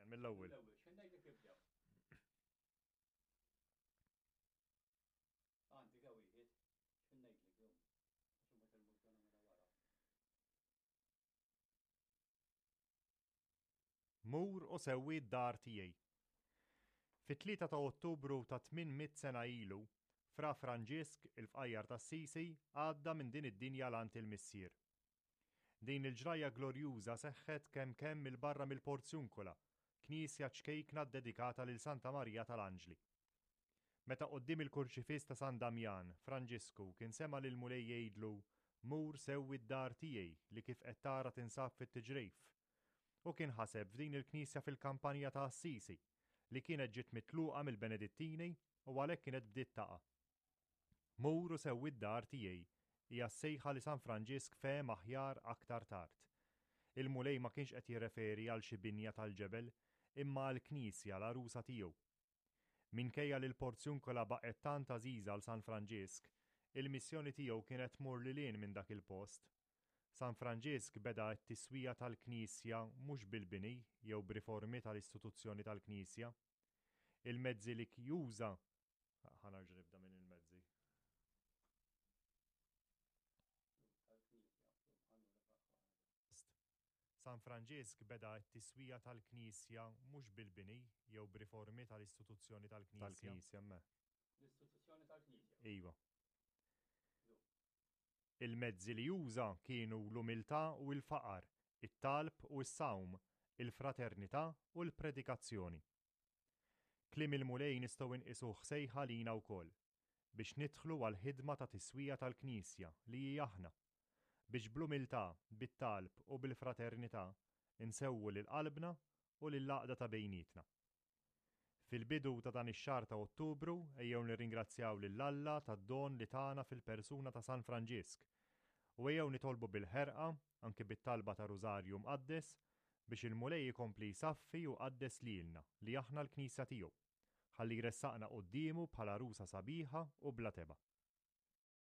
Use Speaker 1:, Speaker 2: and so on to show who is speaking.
Speaker 1: mill-ewwel.
Speaker 2: X'ngħidlek ibdew. Għandi kew wieħed, x'ngħidlek jew. Għax ma kelmux dan mela wara.
Speaker 1: Mur u sewwi d-dar tiegħi. Fit-3 ta' Ottubru ta' 800 sena ilu, Fra Franġisk, il-fqajjar tas-Sisi, għadda minn din id-dinja lant il-missier. Din il-ġraja glorjuża seħħet kemm il-barra mill-Porzjunkola, knisja ċkejkna dedikata lil Santa Marija tal-Anġli. Meta qoddim il-kurċifiss ta' San Damjan, Franġisku kien sema lil mulej jgħidlu mur sewwi d-dar tiegħi li kif qed tara tinsab fit-Tiġrejf. U kien ħaseb f'din il-knisja fil-kampanja ta' Assisi li kienet ġiet mitluqa mill-Benedittini u għalhekk kienet bdiet taqa'. Mur u sewwi d-dar tiegħi hija s-sejħa li San Franġisk fehem aħjar aktar tard. Il-mulej ma kienx qed jirreferi għal xi binja tal-ġebel imma għall knisja l-arusa tiegħu. Minkejja li l-Porzjunkola baqgħet tant għażiża għal San Franġisk, il-missjoni tiegħu kienet tmur lilien minn dak il-post. San Franġisk beda t-tiswija tal-Knisja mhux bil-bini jew b'riformi tal-istituzzjoni tal-Knisja. Il-mezzi li juża ħanarġa nibda minn il-mezzi. San Franġisk beda t-tiswija tal-Knisja mhux bil-bini jew b'riformi tal-istituzzjoni tal-Knisja.
Speaker 2: L-istituzzjoni tal-Knisja.
Speaker 1: Iva. Il-mezzi li juża kienu l-umiltà u l-faqar, it-talb u s-sawm, il-fraternità u l-predikazzjoni. Kliem il-mulej nistgħu nqisuh sejħa lina wkoll biex nidħlu għall-ħidma ta' tiswija tal-Knisja li hija aħna, biex bl-umiltà, bit-talb u bil-fraternità insewwu lil qalbna u lil-laqda ta' bejnietna. Fil-bidu ta' dan ix-xahar ta' Ottubru ejjew nirringrazzjaw lill-Alla tad-don li tagħna fil-persuna ta' San Franġisk u ejjew nitolbu bil-ħerqa anke bit-talba ta' Rużarju mqaddes biex il-mulej ikompli jsaffi u qaddes lilna li aħna l-Knisja tiegħu ħalli jressaqna qudiemu bħala rusa sabiħa u bla teba'.